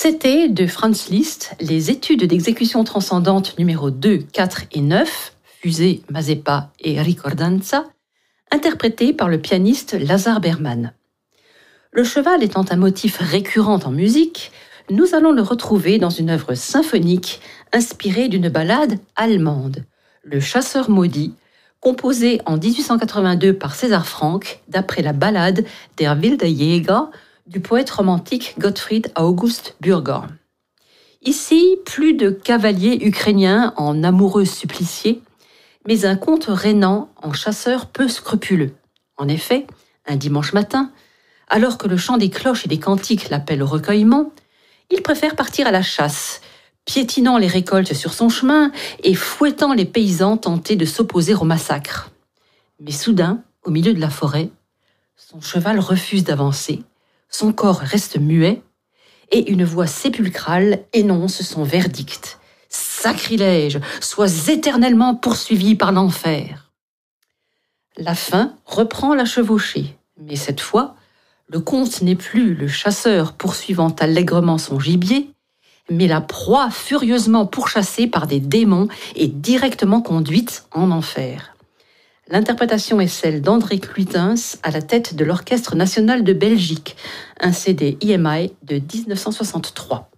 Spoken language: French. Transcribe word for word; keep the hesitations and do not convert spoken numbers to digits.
C'était de Franz Liszt, les études d'exécution transcendante numéro deux, quatre et neuf, Fusée, Mazeppa et Ricordanza, interprétées par le pianiste Lazar Berman. Le cheval étant un motif récurrent en musique, nous allons le retrouver dans une œuvre symphonique inspirée d'une ballade allemande, Le Chasseur maudit, composée en dix-huit cent quatre-vingt-deux par César Franck, d'après la ballade Der wilde Jäger du poète romantique Gottfried August Bürger. Ici, plus de cavaliers ukrainiens en amoureux suppliciés, mais un comte rhénan en chasseur peu scrupuleux. En effet, un dimanche matin, alors que le chant des cloches et des cantiques l'appelle au recueillement, il préfère partir à la chasse, piétinant les récoltes sur son chemin et fouettant les paysans tentés de s'opposer au massacre. Mais soudain, au milieu de la forêt, son cheval refuse d'avancer, son corps reste muet, et une voix sépulcrale énonce son verdict. « Sacrilège, sois éternellement poursuivi par l'enfer !» La fin reprend la chevauchée, mais cette fois, le comte n'est plus le chasseur poursuivant allègrement son gibier, mais la proie furieusement pourchassée par des démons et directement conduite en enfer. L'interprétation est celle d'André Cluytens à la tête de l'Orchestre national de Belgique, un C D I M I de dix-neuf cent soixante-trois.